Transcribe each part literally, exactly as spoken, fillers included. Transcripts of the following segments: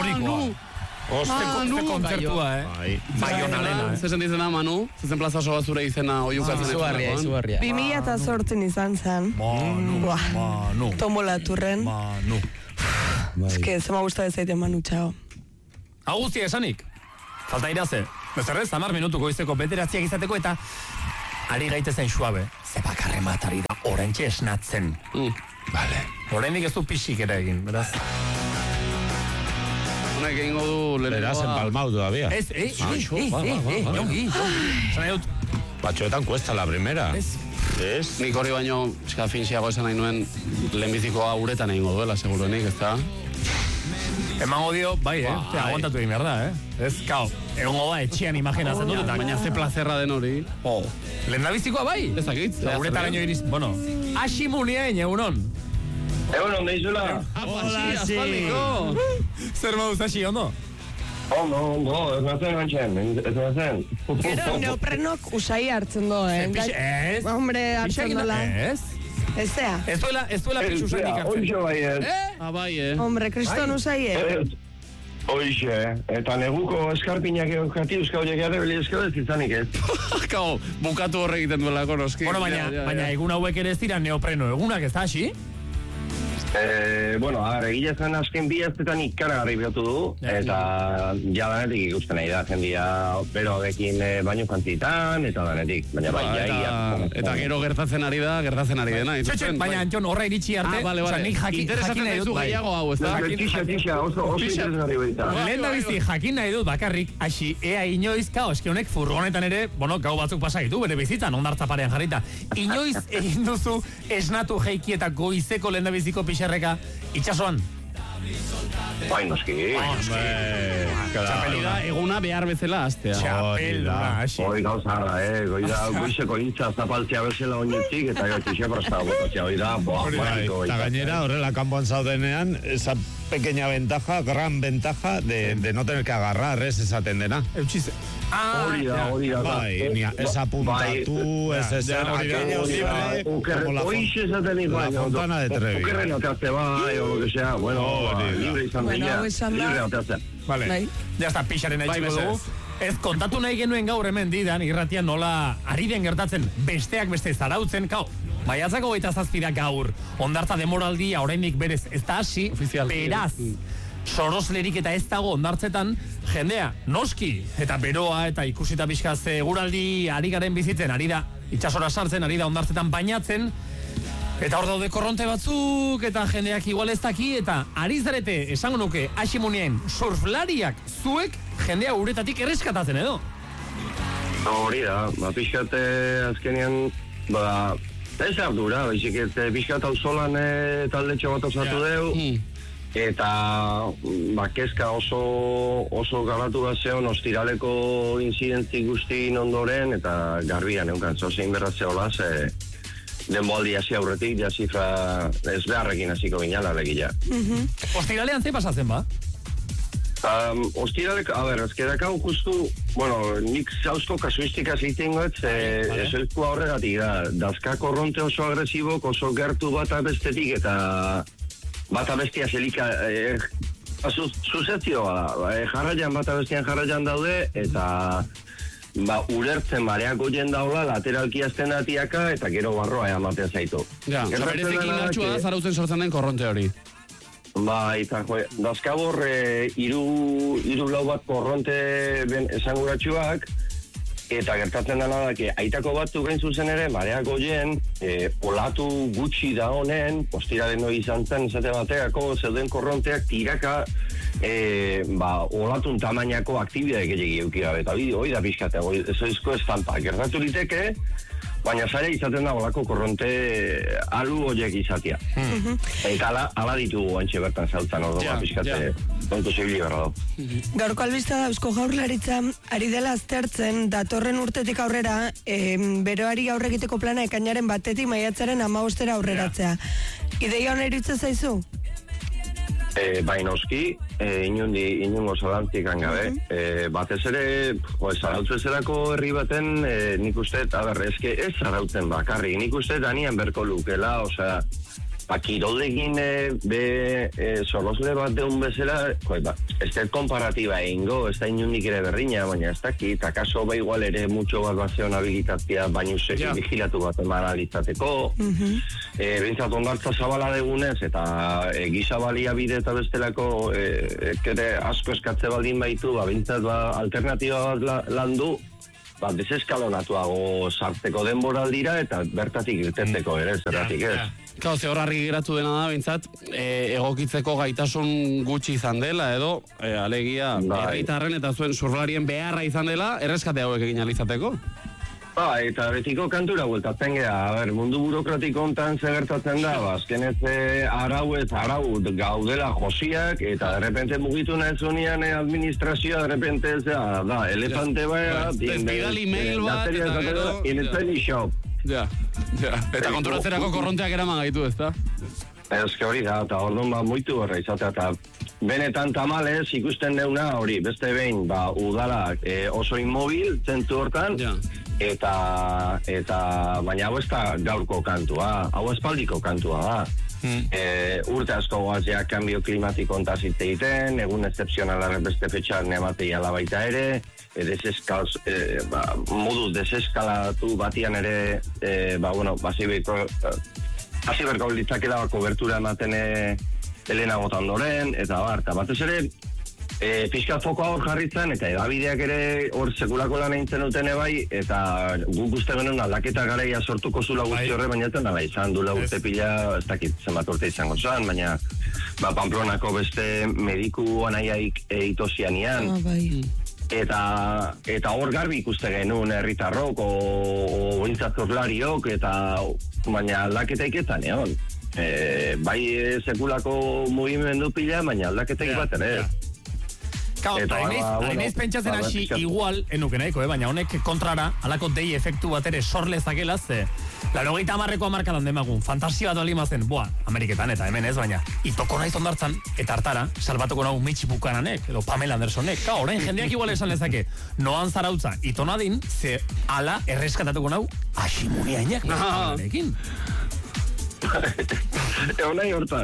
Historikoa. Oste kontzertua, eh? Baionalena, eh? Zer sentizena, Manu? Zezen plaza oso bat zure izena oiukatzen. Izugarria, izugarria. Bi mila eta zortzen izan zen. Manu, Manu. Tomo Laturren. Manu. Ez que, zema guztu ez zaite Manu, txao. Agustia esanik. Falta iraze. Bezerrez, hamar minutuko izteko bederatziak izateko eta ari gaitezen suabe. Zebakarren bat ari da orentxe esnatzen. Vale. Oraindik ez du pixik ere egin, beraz. Honek egingo du lehenengoa. Beraz, empalmau todavía. Ez, eh, eh, eh, eh, jongi, jongi. Zana dut. Batxoetan cuesta la primera. Ez. Ez. Nik hori baino, eska finxiago esan nahi nuen, lehenbizikoa uretan egingo duela, seguruenik, ez da? Emango dio, bai, eh? Bai. Aguantatu egin behar da, eh? Ez, kao, egongo da etxean imaginatzen dut eta... Baina ze plazerra den hori. Oh. Lehendabizikoa bai? Ezakit. Uretan gaino iriz, bueno, hasi munien, egunon. Egunon, deizula. Hola, asfaldiko. Zer mauz, hasi, ondo? Ondo, ondo, ez nazen antxen, ez nazen. Gero neoprenok usai hartzen do, eh? Ez? Hombre, hartzen dola. Ez? Ez zea. Ez duela, ez duela pixu zanik hartzen. Oixo bai ez. Ah, bai, eh? Hombre, kriston usai, eh? Oixe, eta neguko eskarpinak eukati euskal jegeare beli euskal ez izanik ez. Kao, bukatu horre egiten duelako noski. Bueno, baina, baina egun hauek ere ez dira neopreno egunak, ez da, hasi? Eh, bueno, a ver, egile zen azken bi aztetan ikaragarri bihurtu du, eta ja danetik ikusten nahi da, jendia beroekin eh, baino jantzitan, eta danetik, baina bai, ja, eta, eta gero gertatzen ari da, gertatzen ari dena. Txotxet, baina Anton horra iritsi arte, ah, vale, vale. nik jakin, jakin nahi dut, bai. Gehiago hau, ez da? Tixa, tixa, oso, oso interesgarri baita. Lehen da bizi, jakin nahi dut bakarrik, hasi, ea inoiz, kao, eski honek furgonetan ere, bueno, gau batzuk pasa ditu, bere bizitzan, ondartza parean jarrita. Inoiz egin duzu esnatu jeiki eta goizeko lehen da biziko pixerreka itxasoan. Bai, noski. Txapelida eguna behar bezala astea. Txapelida, hasi. Hoi gauza da, eh, goida, goizeko intza zapaltzea bezala oinetik, eta gero tixe presta botatzea, hoi da, boa, bonito. Eta gainera, horrela kanpoan zaudenean, esa pequeña ventaja, gran ventaja de, de no tener que agarrar, ez esaten dena. Eutxiz. Ah, hori da, hori da. Bai, ni ez apuntatu, ez ezer, aquello libre, como la Hoixe esaten igual. la fontana de Trevi. Okerren oteazte bai, o lo que sea, bueno, libre izan Bueno, dira, hau esan da. libre oteazte. Vale, Bai. ya está, pixaren aitxiko dugu. Ez, kontatu nahi genuen gaur hemen didan, irratia nola ari den gertatzen, besteak beste zarautzen, kao, maiatzako gaita zazpira gaur, ondartza demoraldia oraindik berez, ez da hasi, beraz, soroslerik eta ez dago ondartzetan, jendea, noski, eta beroa, eta ikusita pixka seguraldi ari garen bizitzen, ari da, itxasora sartzen, ari da ondartzetan bainatzen, eta hor daude korronte batzuk, eta jendeak igual ez daki, eta ari zarete, esango nuke, hasimunien, surflariak zuek, jendea uretatik erreskatatzen edo. Hori da, ba, pixkate azkenean, ba, ez ardura, baizik, eta pixkat auzolan e, taldetxo bat osatu deu, eta ba, kezka oso, oso garatu bat zeon, ostiraleko inzidentzi guztien ondoren, eta garbian eukan, zozein berratzea hola, ze denboaldi hasi aurretik, ja zifra ez beharrekin hasiko ginala legila. Ostiralean ze pasatzen ba? Um, ostiralek, a ber, ezkerak hau justu, bueno, nik zauzko kasuistika ziten goet, vale, ezoizko horregatik da, dazka korronte oso agresibok, oso gertu bata bestetik, eta bata bestia zelika, eh, zuzetzioa da, eh, jarraian bata bestian jarraian daude, eta ba, urertzen mareako jendaula, lateralki azten atiaka, eta gero barroa ematen zaitu. Ja, berezekin natxua da zarautzen sortzen den korronte hori. Ba, eta jo, dazkabor e, iru, iru lau bat korronte ben esanguratsuak, eta gertatzen dena da, que aitako batzuk gain zuzen ere, mareako jen, e, olatu gutxi da honen, postiraren hori izan zen, esate bateako, zeuden korronteak tiraka, e, ba, olatun tamainako aktibidade gehiagi eukira, eta hori da pixkate, ez oizko estampa, gertatu liteke, baina zare izaten da olako korronte alu horiek izatea. Hmm. Eta ala, ala ditugu antxe bertan zautzen hor doa pixkate, kontu zibili berra do. Gaurko albista da Eusko Jaurlaritza ari dela aztertzen datorren urtetik aurrera eh, beroari aurre egiteko plana ekainaren batetik maiatzaren hamabostera aurreratzea. Ideia hona iruditzen zaizu? E, Bainoski, e, inundi, inungo zalantzik angabe. Uh -huh. e, batez ere, jo, zarautzu ezerako herri baten, e, nik uste, a ber, eske ez zarautzen bakarri, nik uste danian berko lukela, osea, ba, kiroldekin e, be e, zorrozle bat deun bezala, joi, ba, ez da komparatiba egingo, ez da inundik ere berriña, baina ez dakit, akaso ba igual ere mucho bat bat zeon habilitatzia baino seki Ja. vigilatu bat eman alizateko, Mhm. e, bintzat ondartza zabala degunez, eta e, gisa balia bide eta bestelako e, kere asko eskatze baldin baitu, ba, bintzat ba, alternatiba bat la, landu, ba, deseskalonatuago sartzeko denboraldira eta bertatik irteteko ere, zerratik ez. Kau, ze hor argi geratu dena da, bintzat, e, egokitzeko gaitasun gutxi izan dela, edo, e, alegia, Bai. herritarren eta zuen surflarien beharra izan dela, erreskate hauek egin alizateko. Ba, eta betiko kantura bueltatzen geha, a ber, mundu burokratiko hontan ze gertatzen da, ba, azkenez e, arau ez arau gaudela josiak, eta derrepente mugitu nahi zunean e, administrazioa, derrepente ez da, da, elefante baia, Ez bidali mail bat, eta gero, in a ja. penny shop. Ja, ja. Eta konturatzerako korronteak eraman gaitu, ezta? Ez que hori da, eta orduan ba, moitu horra izatea, eta benetan tamalez ikusten deuna hori, beste behin, ba, udalak e, oso inmobil, zentu hortan, Ja. eta, eta, baina hau ez da gaurko kantua, hau espaldiko kantua da. Hmm. E, urte asko goazia kambio klimatiko ontaz hitz egiten, egun excepzionalarren beste fetxan ematei alabaita ere, e, deseskal, e, ba, moduz deseskalatu batian ere, e, ba, bueno, basi berko, hasi berko litzakela kobertura ematen e, Elena Botandoren, eta bar, eta batez ere, e, pixka fokoa hor jarritzen, eta edabideak ere hor sekulako lan eintzen duten bai, eta guk uste genuen aldaketa garaia sortuko zula guzti Bai. horre, baina ez da izan dula urte pila, ez dakit zenbat urte izango zen, baina ba, Pamplonako beste mediku anaiaik eitosianian, Ah, bai. eta eta hor garbi ikuste genuen herritarrok o, o intzazorlariok, eta baina aldaketa iketan egon. E, bai e, sekulako mugimendu pila, baina aldaketaik Ja, bat ere. ja. Kao, Eta, hainez, ba, bueno, hainez pentsatzen ba, hasi pixkat- igual, enuke nahiko, eh? Baina honek kontrara, alako dei efektu bat ere sor lezakela, ze laurogeita hamarreko hamarkadan demagun, fantasia bat bali mazen, boa, Ameriketan eta hemen ez, baina itoko naiz ondartzan, eta hartara, salbatuko nahu Mitch Buchananek, edo Pamela Andersonek, kao, orain jendeak igual esan lezake, noan zarautza, ito nadin, ze ala erreskatatuko nahu, asimuniainak, Ah. berekin. Egon nahi hortan.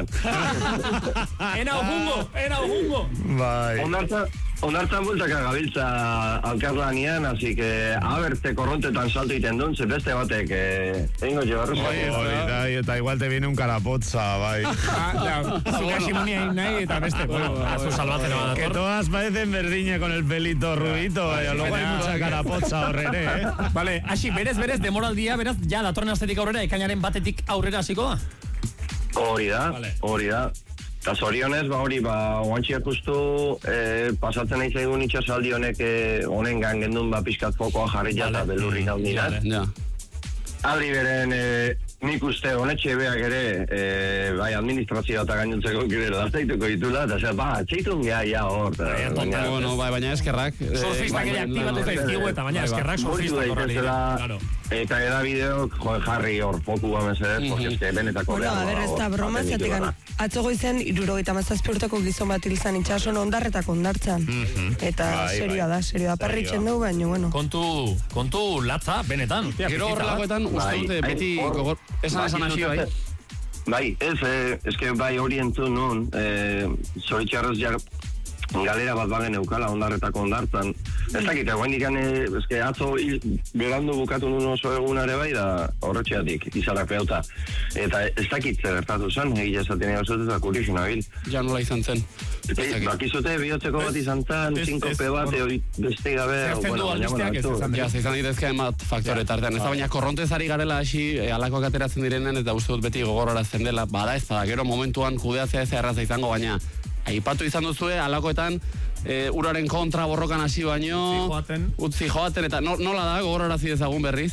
Ena ojungo, ena ojungo. Bai. Ondartzan, ondartzan bultaka gabiltza alkarlanian, así que aberte korrontetan salto iten duen, ze beste batek, eh, egingo llevarros. Hori da, eta igual te viene un carapotza, bai. Zuke asimuniain nahi, eta beste, bueno, azu salbatzen bat Que dator. todas parecen verdinha con el pelito rubito, pero luego hay mucha carapotza horrere, eh? Vale, hasi, berez, berez, demoraldia, beraz, ja, datorren astetik aurrera, ekainaren batetik aurrera hasiko da? Hori da, Vale. hori da. Eta zorionez, ba hori, ba, oantxiak ustu, eh, pasatzen nahi zaigun itxasaldi honek eh, honen gan gendun ba pixkat fokoa jarri Vale. jata belurrik hau dira. Vale. Ja. Aldi beren, eh, nik uste honetxe beak ere, eh, bai, administrazioa eta gainontzeko kirela, azteituko ditula, eta zer, ba, txeitun geha ja hor. eta, Bai, baina- Bueno, bai, baina eskerrak. eh, Surfistak ere bai, aktibatu bai, zaizkigu eta baina bai, bai. eskerrak Moitu surfistak horrela. daitezela, Claro. eta edabideok jo, jarri hor fokua mesedez, porque eske benetako Bueno, a behar ver, ez da dago, broma, baten zatekan ditugana. atzo goizen irurogeita mazazpi urteko gizon bat hil zan itxason ondarretako ondartzan. Eta Bai, serioa bai. da, serioa. Perritzen dugu, baina, bueno. Kontu, kontu latza, benetan. Ustia, Gero bizitza bat. horrelakoetan, uste Bai, dute, bai, beti hor- gogor, esan esan hasi bai. Bai, ez, eh, eske bai hori entzun nun, eh, zoritxarrez ja galera bat bagen eukala ondarretako ondartzan. Ez dakit, egoen dikan, eh, eske atzo hil- berandu bukatu nun oso egunare bai, da horretxeatik, izarak peuta. Eta ez dakit zer gertatu zen, egia esaten ega zut, eta kuriosu nabil. Ja nola izan zen. Ez dakit. Bakizute bihotzeko bat izan zen, ez- sinkope ez, bat, bueno. hori beste gabe. Zehazten du albisteak ez, aizu. esan Ja, ze izan daitezke hainbat faktore tartean. Ez da, baina korrontez ari garela hasi, e, alakoak ateratzen direnen, eta uste dut beti gogorarazten dela, bada ez da, gero momentuan kudeatzea ez erraza izango, baina aipatu izan duzue, alakoetan, e, uraren kontra borrokan hasi baino, Utzi joaten. utzi joaten, eta no, nola da, gogorarazi dezagun berriz?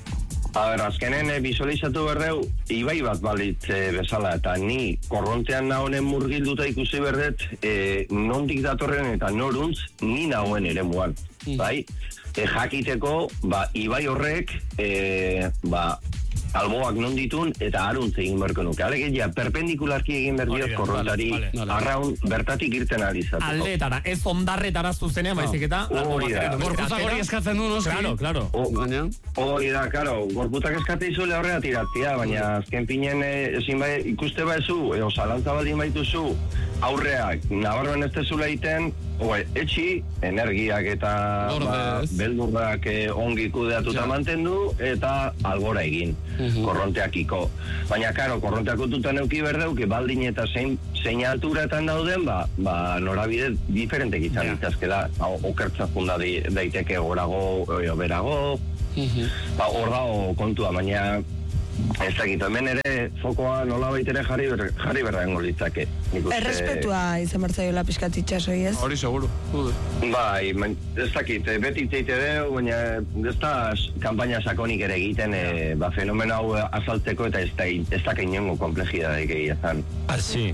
A ber, azkenen e, visualizatu berdeu, ibai bat balit e, bezala, eta ni korrontean nahonen murgilduta ikusi berdet, e, nondik datorren eta noruntz, ni nahoen ere muan, bai? E, jakiteko, ba, ibai horrek, e, ba, alboak non ditun eta aruntz egin berko nuke. Alegia, perpendikularki egin berdiot korrontari vale, vale. arraun bertatik irten alizateko. Aldeetara, ez ondarretara zuzenean, baizik eta... Hori da. Gorputzak hori eskatzen du, noski. Claro, claro. Baina? Hori da, karo, gorputak eskate izule horrela tiratzea, baina azken pinen eh, ezin bai, ikuste baizu, eo zalantza baldin baituzu, aurreak, nabarmen ez tezula egiten, Oe, etxi, energiak eta ba, beldurrak eh, ongi kudeatuta ja. mantendu eta albora egin, uh-huh. korronteakiko. Baina, karo, korronteak ututan euki berdeuke, baldin eta zein, zein alturatan dauden, ba, ba norabide diferentek izan ja. ditazkela, ba, okertza funda daiteke gorago, oio, berago, uh-huh. ba, hor dago kontua, baina ez dakit, hemen ere fokoa nola baitere jarri, ber, jarri berdaengo litzake. Errespetua izan bertzaiola pixkat itxasoi, ez? Hori seguru. Bai, ez dakit, beti itzeite deu, baina ez da kampaina sakonik ere egiten, e, ba, fenomeno hau azaltzeko eta ez da, ez da inongo komplejidade egia zan. Así.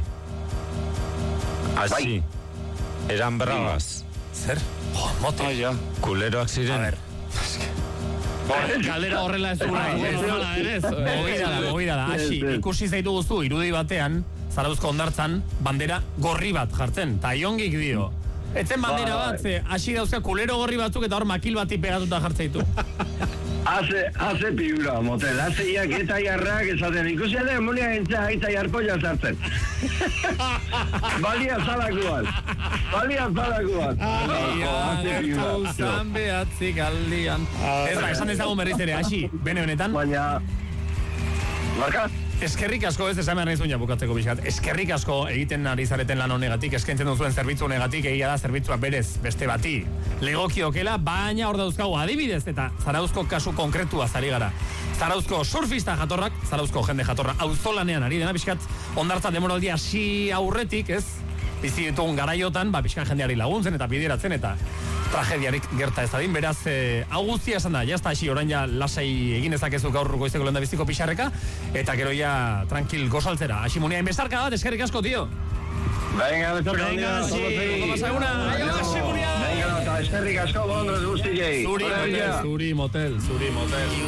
Así. Bai. Eran bravas. Zer? Oh, mote. Ah, ja. Kuleroak ziren. A ver. Galera horrela ez dugula. Mogida da, mogida da. Asi, ikusi zaitu guztu, irudi batean, Zarauzko hondartzan, bandera gorri bat jartzen. Ta iongik dio. Etzen bandera bat, ze, hasi dauzka kulero gorri batzuk eta hor makil bati pegatuta jartzeitu. Haze, haze piura, motel, haze iak eta jarrak esaten, ikusi ere, mulia entza, eta jarpoia zartzen. Balia zalakuan, balia zalakuan. Gertu zan behatzik aldian. Ez da, esan ezagun berriz ere, hasi, bene honetan. Baina, marka? Eskerrik asko, ez esan behar nahi zuen bukatzeko bizkat. Eskerrik asko egiten ari zareten lan honegatik, eskaintzen duzuen zerbitzu honegatik, egia da zerbitzua berez beste bati legokiokela, baina hor dauzkagu adibidez eta Zarauzko kasu konkretua zari gara. Zarauzko surfista jatorrak, Zarauzko jende jatorra auzolanean ari dena bizkat, hondartza demoraldi hasi aurretik, ez? Bizi ditugun garaiotan, ba, pixkan jendeari laguntzen eta bideratzen eta tragediarik gerta ez dadin, beraz, e, hau guztia esan da, jazta hasi orain ja lasai egin ezakezu gaur goizeko lenda biztiko pixarreka, eta gero ja tranquil gozaltzera. Hasi munia inbestarka bat, eskerrik asko, tio. Venga, besarka. Venga, sí. Como pasa una. Venga, eskerrik asko, bondres guztiei. Zuri motel, zuri motel, zuri motel.